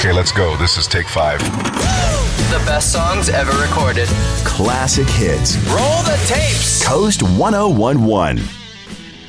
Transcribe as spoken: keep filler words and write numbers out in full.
Okay, let's go. This is take five. The best songs ever recorded. Classic hits. Roll the tapes. Coast one oh one one.